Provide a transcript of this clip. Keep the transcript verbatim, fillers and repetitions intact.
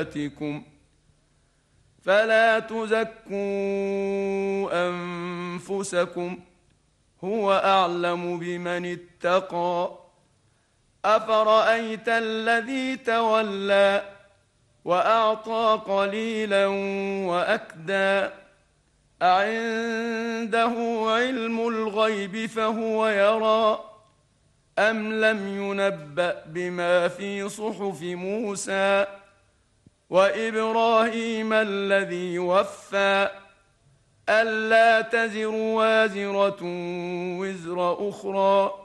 أنفسكم فلا تزكوا أنفسكم هو أعلم بمن اتقى. أفرأيت الذي تولى وأعطى قليلا وأكدى أعنده علم الغيب فهو يرى أم لم ينبأ بما في صحف موسى وإبراهيم الذي وفى ألا تزر وازرة وزر أخرى